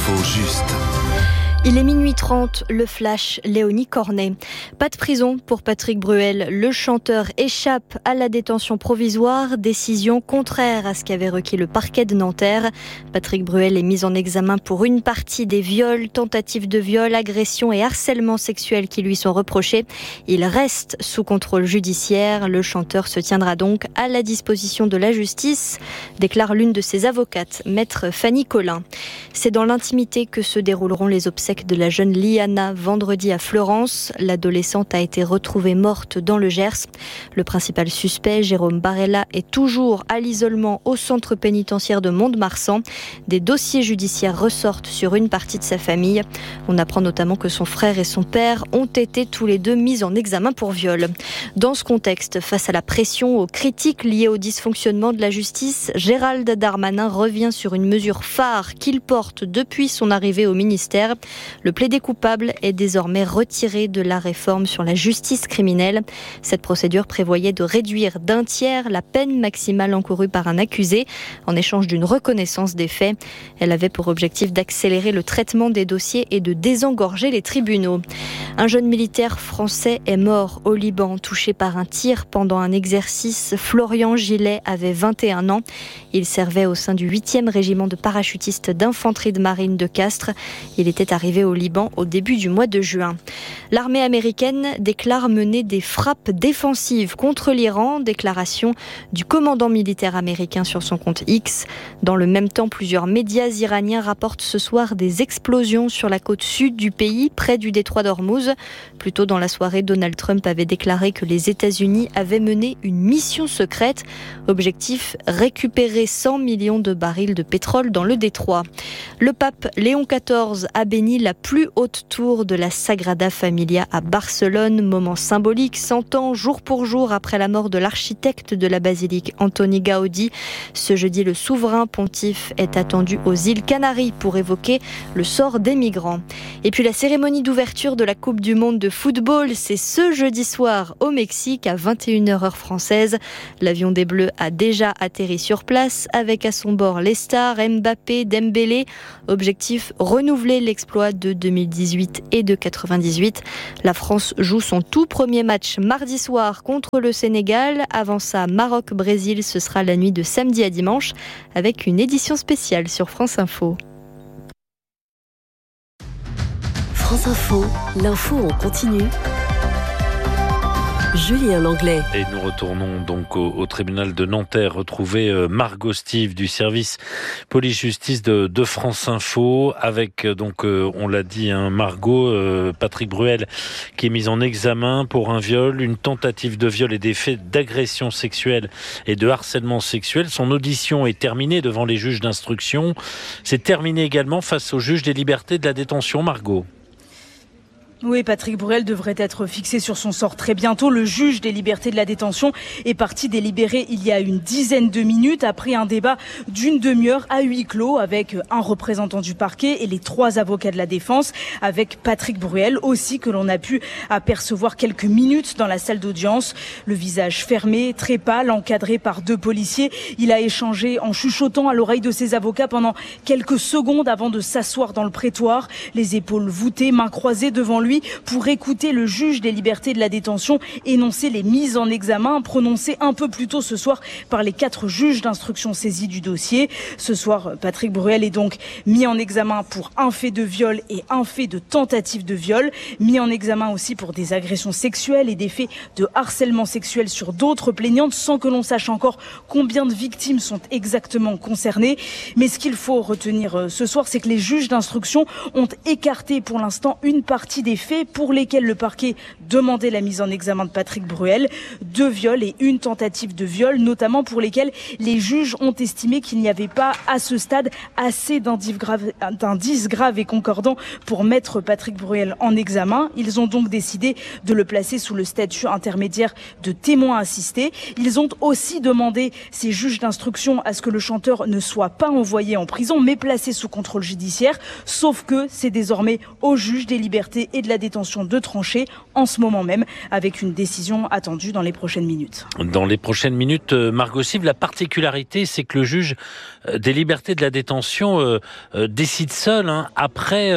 L'info juste. Il est minuit 30, le flash, Léonie Cornet. Pas de prison pour Patrick Bruel. Le chanteur échappe à la détention provisoire, décision contraire à ce qu'avait requis le parquet de Nanterre. Patrick Bruel est mis en examen pour une partie des viols, tentatives de viol, agressions et harcèlements sexuels qui lui sont reprochés. Il reste sous contrôle judiciaire. Le chanteur se tiendra donc à la disposition de la justice, déclare l'une de ses avocates, maître Fanny Collin. C'est dans l'intimité que se dérouleront les obsèques de la jeune Liana vendredi à Fleurance. L'adolescente a été retrouvée morte dans le Gers. Le principal suspect, Jérôme Barella, est toujours à l'isolement au centre pénitentiaire de Mont-de-Marsan. Des dossiers judiciaires ressortent sur une partie de sa famille. On apprend notamment que son frère et son père ont été tous les deux mis en examen pour viol. Dans ce contexte, face à la pression, aux critiques liées au dysfonctionnement de la justice, Gérald Darmanin revient sur une mesure phare qu'il porte depuis son arrivée au ministère. Le plaidé coupable est désormais retiré de la réforme sur la justice criminelle. Cette procédure prévoyait de réduire d'un tiers la peine maximale encourue par un accusé en échange d'une reconnaissance des faits. Elle avait pour objectif d'accélérer le traitement des dossiers et de désengorger les tribunaux. Un jeune militaire français est mort au Liban, touché par un tir pendant un exercice. Florian Gillet avait 21 ans. Il servait au sein du 8e régiment de parachutistes d'infanterie de marine de Castres. Il était arrivé au Liban au début du mois de juin. L'armée américaine déclare mener des frappes défensives contre l'Iran, déclaration du commandant militaire américain sur son compte X. Dans le même temps, plusieurs médias iraniens rapportent ce soir des explosions sur la côte sud du pays, près du détroit d'Ormuz. Plus tôt dans la soirée, Donald Trump avait déclaré que les États-Unis avaient mené une mission secrète. Objectif, récupérer 100 millions de barils de pétrole dans le détroit. Le pape Léon XIV a béni la plus haute tour de la Sagrada Familia à Barcelone. Moment symbolique, 100 ans jour pour jour après la mort de l'architecte de la basilique Antoni Gaudi. Ce jeudi, le souverain pontife est attendu aux îles Canaries pour évoquer le sort des migrants. Et puis la cérémonie d'ouverture de la Coupe du Monde de football, c'est ce jeudi soir au Mexique à 21h heure française. L'avion des Bleus a déjà atterri sur place avec à son bord les stars Mbappé, Dembélé. Objectif, renouveler l'exploit de 2018 et de 98. La France joue son tout premier match mardi soir contre le Sénégal. Avant ça, Maroc-Brésil, ce sera la nuit de samedi à dimanche avec une édition spéciale sur France Info. France Info, l'info en continu. Julien Langlais. Et nous retournons donc au tribunal de Nanterre, retrouver Margot Steve du service police-justice de France Info, avec donc, on l'a dit, Margot, Patrick Bruel, qui est mis en examen pour un viol, une tentative de viol et des faits d'agression sexuelle et de harcèlement sexuel. Son audition est terminée devant les juges d'instruction. C'est terminé également face au juge des libertés de la détention, Margot. Oui, Patrick Bruel devrait être fixé sur son sort très bientôt. Le juge des libertés de la détention est parti délibérer il y a une dizaine de minutes après un débat d'une demi-heure à huis clos avec un représentant du parquet et les 3 avocats de la défense, avec Patrick Bruel aussi, que l'on a pu apercevoir quelques minutes dans la salle d'audience. Le visage fermé, très pâle, encadré par 2 policiers. Il a échangé en chuchotant à l'oreille de ses avocats pendant quelques secondes avant de s'asseoir dans le prétoire, les épaules voûtées, mains croisées devant lui, pour écouter le juge des libertés de la détention énoncer les mises en examen prononcées un peu plus tôt ce soir par les 4 juges d'instruction saisis du dossier. Ce soir, Patrick Bruel est donc mis en examen pour un fait de viol et un fait de tentative de viol, mis en examen aussi pour des agressions sexuelles et des faits de harcèlement sexuel sur d'autres plaignantes, sans que l'on sache encore combien de victimes sont exactement concernées. Mais ce qu'il faut retenir ce soir, c'est que les juges d'instruction ont écarté pour l'instant une partie des faits pour lesquels le parquet demandait la mise en examen de Patrick Bruel, 2 viols et une tentative de viol, notamment pour lesquels les juges ont estimé qu'il n'y avait pas à ce stade assez d'indices graves et concordants pour mettre Patrick Bruel en examen. Ils ont donc décidé de le placer sous le statut intermédiaire de témoin assisté. Ils ont aussi demandé, ces juges d'instruction, à ce que le chanteur ne soit pas envoyé en prison mais placé sous contrôle judiciaire, sauf que c'est désormais au juge des libertés et de de la détention de trancher en ce moment même, avec une décision attendue dans les prochaines minutes. Dans les prochaines minutes, Margot Sive, la particularité, c'est que le juge des libertés de la détention décide seul, après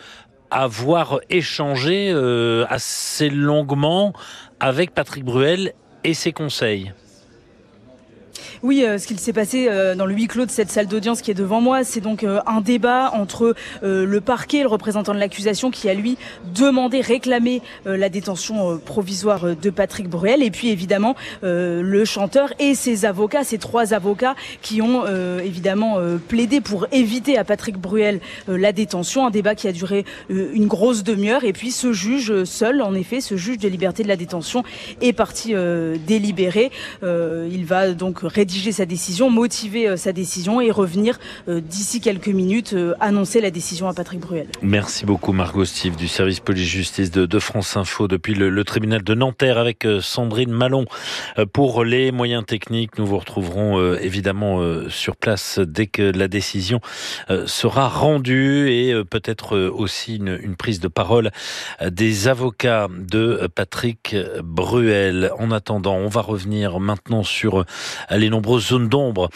avoir échangé assez longuement avec Patrick Bruel et ses conseils. Oui, ce qu'il s'est passé dans le huis clos de cette salle d'audience qui est devant moi, c'est donc un débat entre le parquet, le représentant de l'accusation qui a lui demandé, réclamé la détention provisoire de Patrick Bruel, et puis évidemment le chanteur et ses avocats, ces 3 avocats qui ont évidemment plaidé pour éviter à Patrick Bruel la détention, un débat qui a duré une grosse demi-heure, et puis ce juge seul, en effet, ce juge de liberté de la détention est parti délibérer. Il va donc rédiger sa décision, motiver sa décision et revenir d'ici quelques minutes annoncer la décision à Patrick Bruel. Merci beaucoup Margot Sive du service police-justice de France Info depuis le tribunal de Nanterre avec Sandrine Malon pour les moyens techniques. Nous vous retrouverons évidemment sur place dès que la décision sera rendue et peut-être aussi une prise de parole des avocats de Patrick Bruel. En attendant, on va revenir maintenant sur les nombreuses zones d'ombre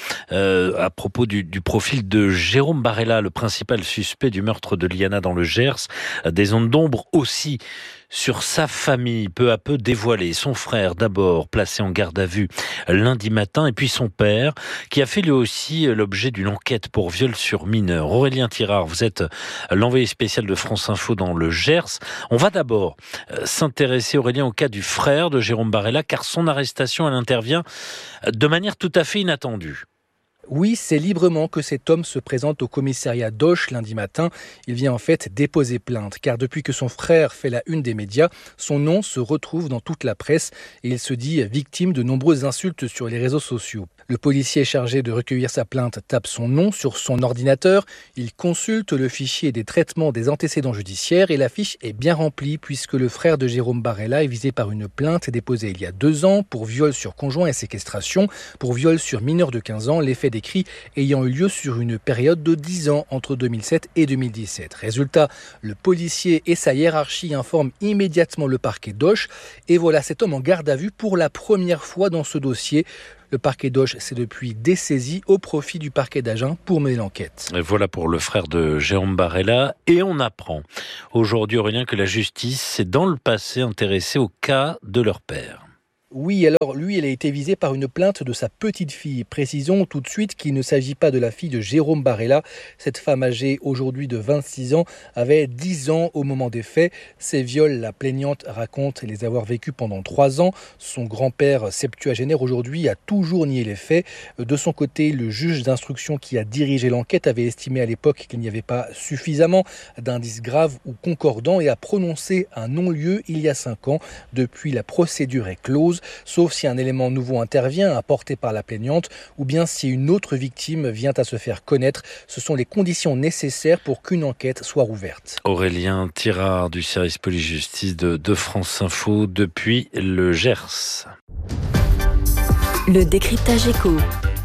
à propos du profil de Jérôme Barella, le principal suspect du meurtre de Liana dans le Gers. Des zones d'ombre aussi sur sa famille, peu à peu dévoilée. Son frère d'abord placé en garde à vue lundi matin, et puis son père qui a fait lui aussi l'objet d'une enquête pour viol sur mineur. Aurélien Tirard, vous êtes l'envoyé spécial de France Info dans le Gers. On va d'abord s'intéresser, Aurélien, au cas du frère de Jérôme Barella, car son arrestation, elle intervient de manière tout à fait inattendue. Oui, c'est librement que cet homme se présente au commissariat d'Auch lundi matin. Il vient en fait déposer plainte, car depuis que son frère fait la une des médias, son nom se retrouve dans toute la presse et il se dit victime de nombreuses insultes sur les réseaux sociaux. Le policier chargé de recueillir sa plainte tape son nom sur son ordinateur. Il consulte le fichier des traitements des antécédents judiciaires et la fiche est bien remplie puisque le frère de Jérôme Barella est visé par une plainte déposée il y a 2 ans pour viol sur conjoint et séquestration, pour viol sur mineur de 15 ans, les faits décrits ayant eu lieu sur une période de 10 ans entre 2007 et 2017. Résultat, le policier et sa hiérarchie informent immédiatement le parquet d'Auch et voilà cet homme en garde à vue pour la première fois dans ce dossier. Le parquet d'Auch s'est depuis dessaisi au profit du parquet d'Agen pour mener l'enquête. Et voilà pour le frère de Jérôme Barella. Et on apprend aujourd'hui, Aurélien, que la justice s'est dans le passé intéressée au cas de leur père. Oui, alors lui, il a été visé par une plainte de sa petite fille. Précisons tout de suite qu'il ne s'agit pas de la fille de Jérôme Barella. Cette femme âgée aujourd'hui de 26 ans avait 10 ans au moment des faits. Ces viols, la plaignante raconte les avoir vécus pendant 3 ans. Son grand-père septuagénaire aujourd'hui a toujours nié les faits. De son côté, le juge d'instruction qui a dirigé l'enquête avait estimé à l'époque qu'il n'y avait pas suffisamment d'indices graves ou concordants et a prononcé un non-lieu il y a 5 ans. Depuis, la procédure est close. Sauf si un élément nouveau intervient, apporté par la plaignante, ou bien si une autre victime vient à se faire connaître. Ce sont les conditions nécessaires pour qu'une enquête soit rouverte. Aurélien Tirard du service police-justice de France Info depuis le Gers. Le décryptage éco.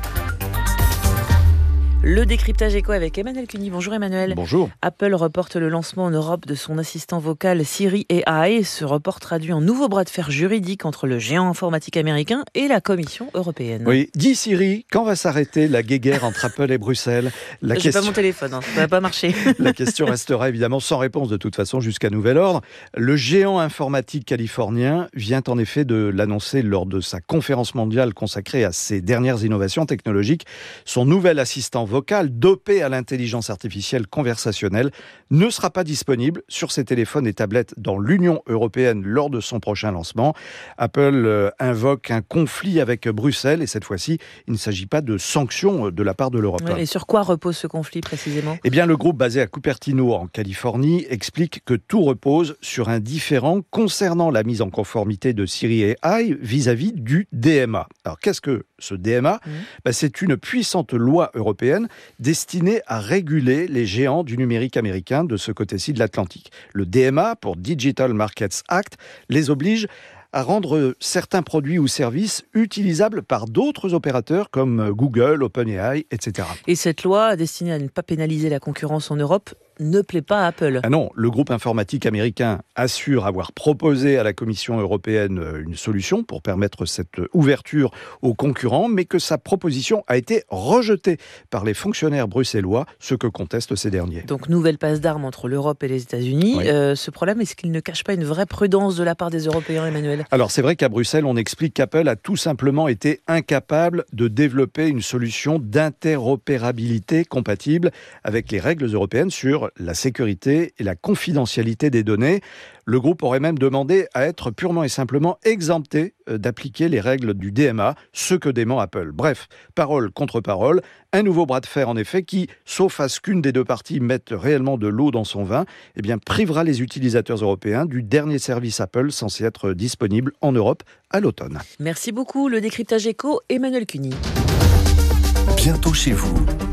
Le décryptage éco avec Emmanuel Cuny. Bonjour Emmanuel. Bonjour. Apple reporte le lancement en Europe de son assistant vocal Siri AI. Ce report traduit un nouveau bras de fer juridique entre le géant informatique américain et la Commission européenne. Oui, dis Siri, quand va s'arrêter la guéguerre entre Apple et Bruxelles ? J'ai pas mon téléphone, ça va pas marcher. La question restera évidemment sans réponse de toute façon jusqu'à nouvel ordre. Le géant informatique californien vient en effet de l'annoncer lors de sa conférence mondiale consacrée à ses dernières innovations technologiques. Son nouvel assistant vocal dopé à l'intelligence artificielle conversationnelle ne sera pas disponible sur ses téléphones et tablettes dans l'Union européenne lors de son prochain lancement. Apple invoque un conflit avec Bruxelles et cette fois-ci, il ne s'agit pas de sanctions de la part de l'Europe. Et sur quoi repose ce conflit précisément ? Eh bien, le groupe basé à Cupertino en Californie explique que tout repose sur un différend concernant la mise en conformité de Siri AI vis-à-vis du DMA. Alors, qu'est-ce que ce DMA ? C'est une puissante loi européenne destinée à réguler les géants du numérique américain de ce côté-ci de l'Atlantique. Le DMA, pour Digital Markets Act, les oblige à rendre certains produits ou services utilisables par d'autres opérateurs comme Google, OpenAI, etc. Et cette loi, destinée à ne pas pénaliser la concurrence en Europe, ne plaît pas à Apple. Ah non, le groupe informatique américain assure avoir proposé à la Commission européenne une solution pour permettre cette ouverture aux concurrents, mais que sa proposition a été rejetée par les fonctionnaires bruxellois, ce que contestent ces derniers. Donc nouvelle passe d'armes entre l'Europe et les États-Unis. Oui. Ce problème, est-ce qu'il ne cache pas une vraie prudence de la part des Européens, Emmanuel ? Alors c'est vrai qu'à Bruxelles, on explique qu'Apple a tout simplement été incapable de développer une solution d'interopérabilité compatible avec les règles européennes sur la sécurité et la confidentialité des données. Le groupe aurait même demandé à être purement et simplement exempté d'appliquer les règles du DMA, ce que dément Apple. Bref, parole contre parole, un nouveau bras de fer en effet qui, sauf à ce qu'une des deux parties mette réellement de l'eau dans son vin, privera les utilisateurs européens du dernier service Apple censé être disponible en Europe à l'automne. Merci beaucoup. Le décryptage éco, Emmanuel Cuny. Bientôt chez vous.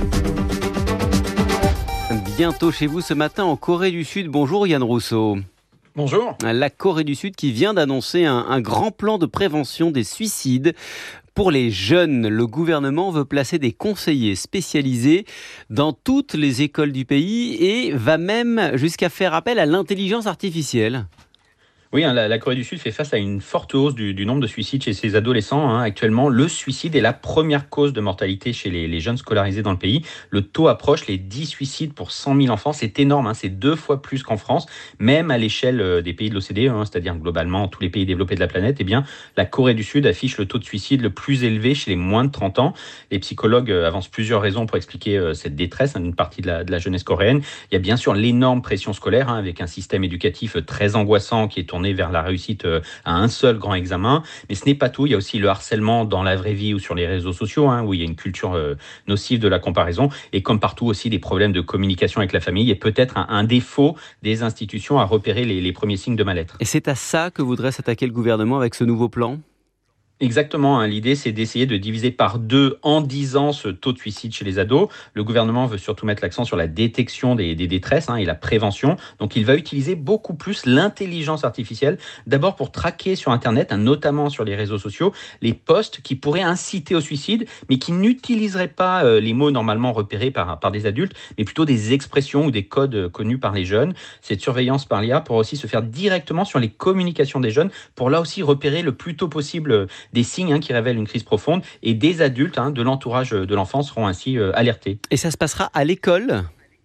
Bientôt chez vous ce matin en Corée du Sud. Bonjour Yann Rousseau. Bonjour. La Corée du Sud qui vient d'annoncer un grand plan de prévention des suicides. Pour les jeunes, le gouvernement veut placer des conseillers spécialisés dans toutes les écoles du pays et va même jusqu'à faire appel à l'intelligence artificielle. Oui, la Corée du Sud fait face à une forte hausse du nombre de suicides chez ses adolescents. Actuellement, le suicide est la première cause de mortalité chez les jeunes scolarisés dans le pays. Le taux approche les 10 suicides pour 100 000 enfants. C'est énorme, c'est 2 fois plus qu'en France. Même à l'échelle des pays de l'OCDE, c'est-à-dire globalement tous les pays développés de la planète, la Corée du Sud affiche le taux de suicide le plus élevé chez les moins de 30 ans. Les psychologues avancent plusieurs raisons pour expliquer cette détresse d'une partie de la jeunesse coréenne. Il y a bien sûr l'énorme pression scolaire, avec un système éducatif très angoissant qui est tourné vers la réussite à un seul grand examen. Mais ce n'est pas tout. Il y a aussi le harcèlement dans la vraie vie ou sur les réseaux sociaux, où il y a une culture nocive de la comparaison. Et comme partout aussi, des problèmes de communication avec la famille et peut-être un défaut des institutions à repérer les premiers signes de mal-être. Et c'est à ça que voudrait s'attaquer le gouvernement avec ce nouveau plan ? Exactement, l'idée c'est d'essayer de diviser par 2 en 10 ans ce taux de suicide chez les ados. Le gouvernement veut surtout mettre l'accent sur la détection des détresses et la prévention. Donc il va utiliser beaucoup plus l'intelligence artificielle, d'abord pour traquer sur Internet, notamment sur les réseaux sociaux, les posts qui pourraient inciter au suicide, mais qui n'utiliseraient pas les mots normalement repérés par des adultes, mais plutôt des expressions ou des codes connus par les jeunes. Cette surveillance par l'IA pourra aussi se faire directement sur les communications des jeunes, pour là aussi repérer le plus tôt possible des signes qui révèlent une crise profonde, et des adultes de l'entourage de l'enfant seront ainsi alertés. Et ça se passera à l'école ?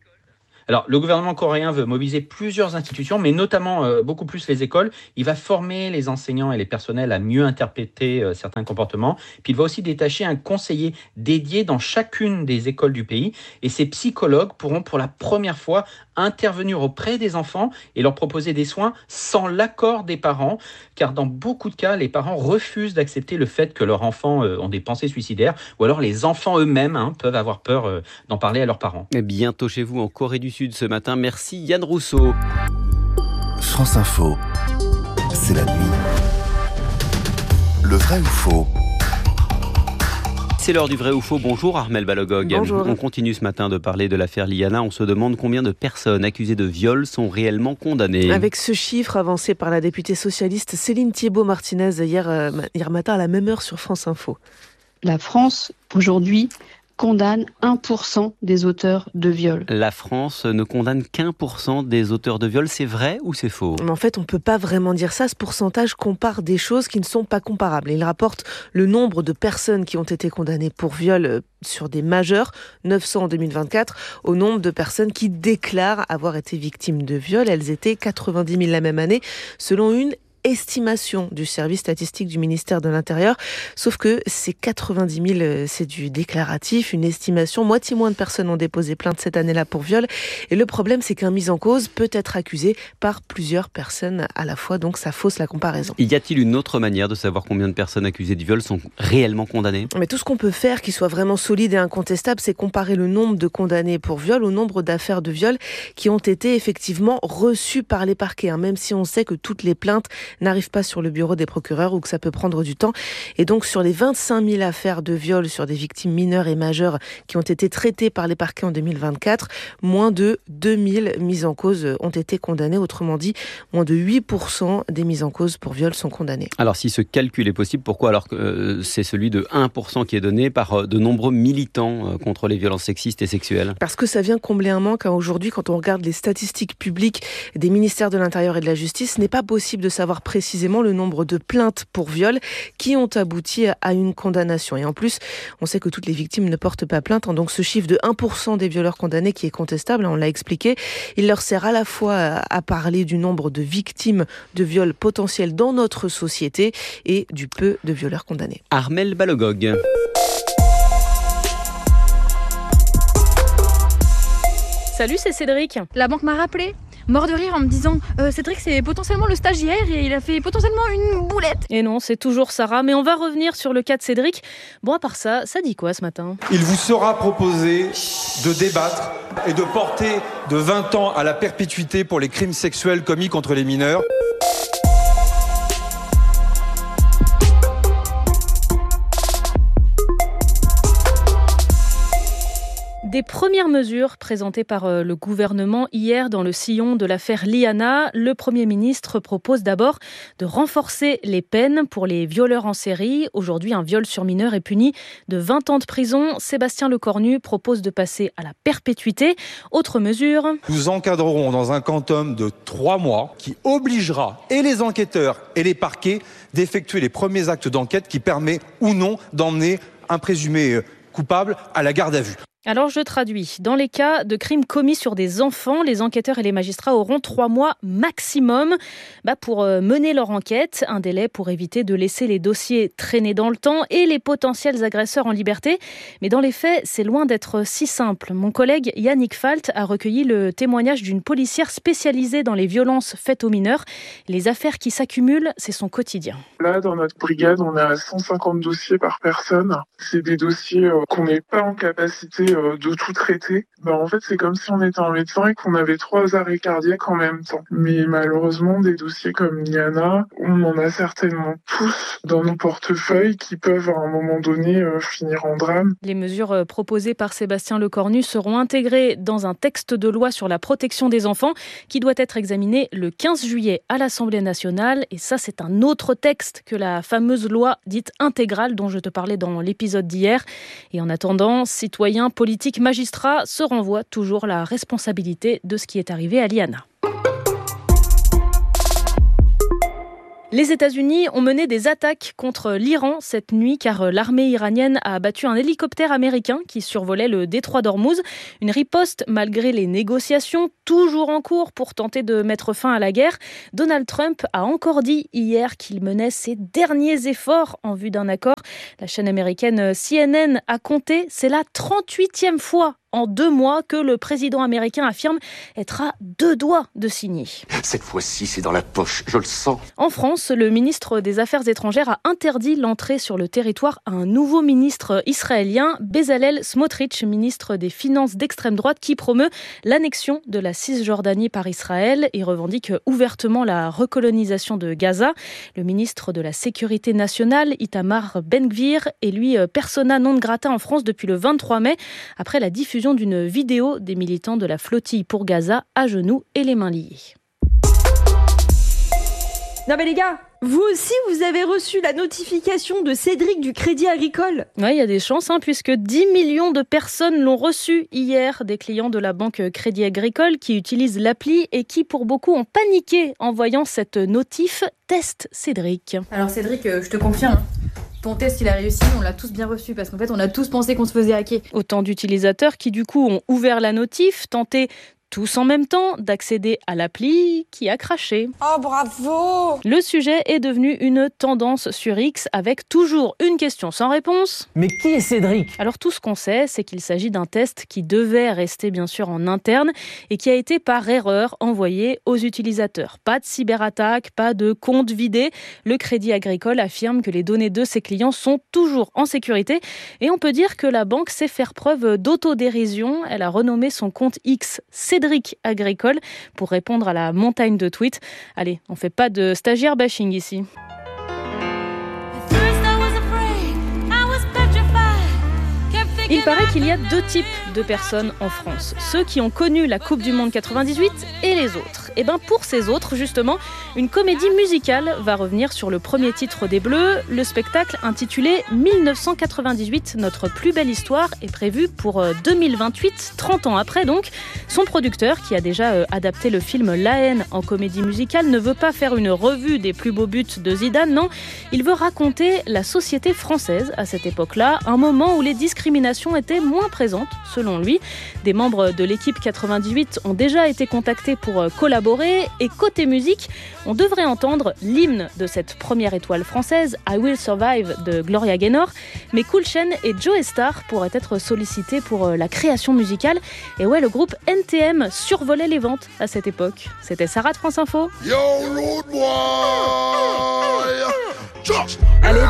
Alors, le gouvernement coréen veut mobiliser plusieurs institutions, mais notamment beaucoup plus les écoles. Il va former les enseignants et les personnels à mieux interpréter certains comportements. Puis il va aussi détacher un conseiller dédié dans chacune des écoles du pays. Et ces psychologues pourront pour la première fois intervenir auprès des enfants et leur proposer des soins sans l'accord des parents. Car dans beaucoup de cas, les parents refusent d'accepter le fait que leurs enfants ont des pensées suicidaires, ou alors les enfants eux-mêmes peuvent avoir peur d'en parler à leurs parents. Et bientôt chez vous en Corée du Sud ce matin. Merci Yann Rousseau. France Info, c'est la nuit. Le vrai ou faux ? C'est l'heure du vrai ou faux. Bonjour Armelle Balogog. Bonjour. On continue ce matin de parler de l'affaire Liana. On se demande combien de personnes accusées de viol sont réellement condamnées. Avec ce chiffre avancé par la députée socialiste Céline Thiébaut-Martinez hier matin à la même heure sur France Info. La France, aujourd'hui, condamne 1% des auteurs de viol. La France ne condamne qu'1% des auteurs de viol. C'est vrai ou c'est faux ? Mais en fait, on ne peut pas vraiment dire ça. Ce pourcentage compare des choses qui ne sont pas comparables. Il rapporte le nombre de personnes qui ont été condamnées pour viol sur des majeurs, 900 en 2024, au nombre de personnes qui déclarent avoir été victimes de viol. Elles étaient 90 000 la même année, selon une estimation du service statistique du ministère de l'Intérieur. Sauf que ces 90 000, c'est du déclaratif, une estimation. Moitié moins de personnes ont déposé plainte cette année-là pour viol. Et le problème, c'est qu'un mis en cause peut être accusé par plusieurs personnes à la fois. Donc ça fausse la comparaison. Y a-t-il une autre manière de savoir combien de personnes accusées de viol sont réellement condamnées ? Mais tout ce qu'on peut faire, qui soit vraiment solide et incontestable, c'est comparer le nombre de condamnés pour viol au nombre d'affaires de viol qui ont été effectivement reçues par les parquets. Même si on sait que toutes les plaintes n'arrivent pas sur le bureau des procureurs ou que ça peut prendre du temps. Et donc sur les 25 000 affaires de viol sur des victimes mineures et majeures qui ont été traitées par les parquets en 2024, moins de 2000 mises en cause ont été condamnées. Autrement dit, moins de 8% des mises en cause pour viol sont condamnées. Alors si ce calcul est possible, pourquoi alors que c'est celui de 1% qui est donné par de nombreux militants contre les violences sexistes et sexuelles ? Parce que ça vient combler un manque. Aujourd'hui, quand on regarde les statistiques publiques des ministères de l'Intérieur et de la Justice, ce n'est pas possible de savoir précisément le nombre de plaintes pour viol qui ont abouti à une condamnation. Et en plus, on sait que toutes les victimes ne portent pas plainte. Donc ce chiffre de 1% des violeurs condamnés qui est contestable, on l'a expliqué, il leur sert à la fois à parler du nombre de victimes de viols potentiels dans notre société et du peu de violeurs condamnés. Armelle Balogog. Salut, c'est Cédric. La banque m'a rappelé, mort de rire en me disant Cédric, c'est potentiellement le stagiaire et il a fait potentiellement une boulette. Et non, c'est toujours Sarah, mais on va revenir sur le cas de Cédric. Bon, à part ça dit quoi ce matin ? Il vous sera proposé de débattre et de porter de 20 ans à la perpétuité pour les crimes sexuels commis contre les mineurs. Des premières mesures présentées par le gouvernement hier dans le sillon de l'affaire Liana. Le Premier ministre propose d'abord de renforcer les peines pour les violeurs en série. Aujourd'hui, un viol sur mineur est puni de 20 ans de prison. Sébastien Lecornu propose de passer à la perpétuité. Autre mesure. Nous encadrerons dans un quantum de 3 mois qui obligera et les enquêteurs et les parquets d'effectuer les premiers actes d'enquête qui permet ou non d'emmener un présumé coupable à la garde à vue. Alors je traduis. Dans les cas de crimes commis sur des enfants, les enquêteurs et les magistrats auront 3 mois maximum pour mener leur enquête. Un délai pour éviter de laisser les dossiers traîner dans le temps et les potentiels agresseurs en liberté. Mais dans les faits, c'est loin d'être si simple. Mon collègue Yannick Falt a recueilli le témoignage d'une policière spécialisée dans les violences faites aux mineurs. Les affaires qui s'accumulent, c'est son quotidien. Là, dans notre brigade, on a 150 dossiers par personne. C'est des dossiers qu'on n'est pas en capacité de tout traiter. En fait, c'est comme si on était un médecin et qu'on avait 3 arrêts cardiaques en même temps. Mais malheureusement, des dossiers comme Liana, on en a certainement tous dans nos portefeuilles qui peuvent à un moment donné finir en drame. Les mesures proposées par Sébastien Lecornu seront intégrées dans un texte de loi sur la protection des enfants qui doit être examiné le 15 juillet à l'Assemblée nationale. Et ça, c'est un autre texte que la fameuse loi dite intégrale dont je te parlais dans l'épisode d'hier. Et en attendant, citoyens, politiques, magistrats se renvoient toujours la responsabilité de ce qui est arrivé à Liana. Les États-Unis ont mené des attaques contre l'Iran cette nuit car l'armée iranienne a abattu un hélicoptère américain qui survolait le détroit d'Ormuz. Une riposte malgré les négociations toujours en cours pour tenter de mettre fin à la guerre. Donald Trump a encore dit hier qu'il menait ses derniers efforts en vue d'un accord. La chaîne américaine CNN a compté, c'est la 38e fois en 2 mois que le président américain affirme être à 2 doigts de signer. Cette fois-ci, c'est dans la poche, je le sens. En France, le ministre des Affaires étrangères a interdit l'entrée sur le territoire à un nouveau ministre israélien, Bezalel Smotrich, ministre des Finances d'extrême droite, qui promeut l'annexion de la Cisjordanie par Israël et revendique ouvertement la recolonisation de Gaza. Le ministre de la Sécurité nationale, Itamar Ben-Gvir, est lui persona non grata en France depuis le 23 mai, après la diffusion d'une vidéo des militants de la flottille pour Gaza à genoux et les mains liées. Non mais les gars, vous aussi vous avez reçu la notification de Cédric du Crédit Agricole. Oui, il y a des chances puisque 10 millions de personnes l'ont reçu hier, des clients de la banque Crédit Agricole qui utilisent l'appli et qui pour beaucoup ont paniqué en voyant cette notif « Test Cédric ». Alors Cédric, je te confirme. Ton test, il a réussi, on l'a tous bien reçu parce qu'en fait, on a tous pensé qu'on se faisait hacker. Autant d'utilisateurs qui, du coup, ont ouvert la notif, tenté tous en même temps d'accéder à l'appli qui a craché. Oh bravo! Le sujet est devenu une tendance sur X avec toujours une question sans réponse. Mais qui est Cédric? Alors tout ce qu'on sait, c'est qu'il s'agit d'un test qui devait rester bien sûr en interne et qui a été par erreur envoyé aux utilisateurs. Pas de cyberattaque, pas de compte vidé. Le Crédit Agricole affirme que les données de ses clients sont toujours en sécurité et on peut dire que la banque sait faire preuve d'autodérision. Elle a renommé son compte X Cédric Cédric Agricole pour répondre à la montagne de tweets. Allez, on fait pas de stagiaire bashing ici. Il paraît qu'il y a deux types de personnes en France. Ceux qui ont connu la Coupe du Monde 98 et les autres. Et pour ces autres, justement, une comédie musicale va revenir sur le premier titre des Bleus. Le spectacle intitulé 1998, notre plus belle histoire, est prévu pour 2028, 30 ans après donc. Son producteur, qui a déjà adapté le film La haine en comédie musicale, ne veut pas faire une revue des plus beaux buts de Zidane, non. Il veut raconter la société française à cette époque-là, un moment où les discriminations étaient moins présentes, selon lui. Des membres de l'équipe 98 ont déjà été contactés pour collaborer et côté musique, on devrait entendre l'hymne de cette première étoile française, I Will Survive de Gloria Gaynor, mais Cool Chain et Joe Star pourraient être sollicités pour la création musicale. Et ouais, le groupe NTM survolait les ventes à cette époque. C'était Sarah de France Info. Yo, road boy! Allez,